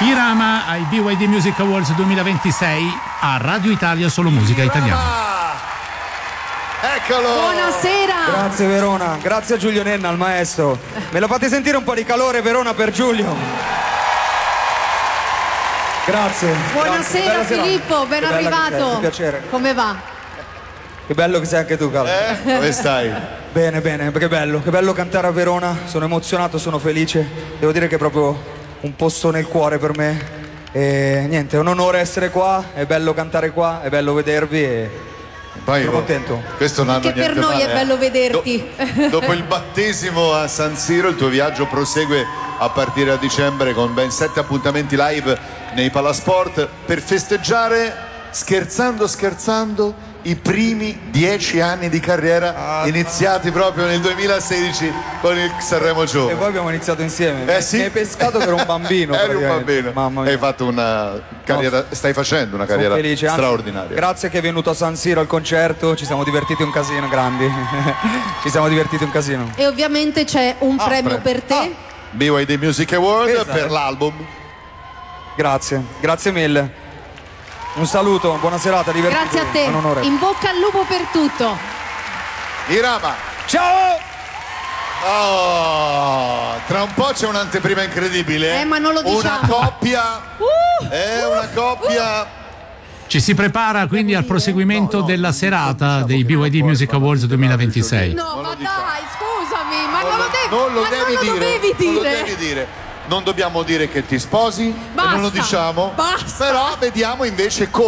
Irama ai BYD Music Awards 2026 a Radio Italia Solo Musica Italiana. Eccolo! Buonasera! Grazie Verona, grazie a Giulio Nenna, al maestro. Me lo fate sentire un po' di calore Verona per Giulio? Grazie. Buonasera grazie. Filippo, ben arrivato. Un piacere. Come va? Che bello che sei anche tu, Carlo. Come stai? Bene, che bello cantare a Verona. Sono emozionato, sono felice. Devo dire che è proprio un posto nel cuore per me. E niente, è un onore essere qua, è bello cantare qua, è bello vedervi e Poi, sono contento. Questo non Anche per noi è bello vederti. Dopo il battesimo a San Siro, il tuo viaggio prosegue a partire da dicembre con ben 7 appuntamenti live nei Palasport per festeggiare, scherzando, i primi 10 anni di carriera iniziati proprio nel 2016 con il Sanremo E Giovane. poi abbiamo iniziato insieme. Sì. Mi hai pescato per un bambino. Eri un bambino. Mamma mia. Hai fatto una carriera, stai facendo una carriera Sono felice, anzi, straordinaria. grazie che è venuto a San Siro al concerto, ci siamo divertiti un casino, grandi. Ci siamo divertiti un casino. E ovviamente c'è un premio per te. BYD Music Award Esatto. per l'album. Grazie mille. Un saluto, buona serata, divertitevi. Grazie a te. È un onore. In bocca al lupo per tutto. Irama. Ciao! Oh, tra un po' c'è un'anteprima incredibile. Ma non lo diciamo. Una coppia. È una coppia. Ci si prepara quindi al proseguimento della serata dei BYD Music Awards 2026. No, Non ma lo dai, diciamo. scusami, ma non lo Non lo devi dire. dovevi Non lo dire. devi dire. Non dobbiamo dire che ti sposi, e Basta, non lo diciamo. basta. Però vediamo invece come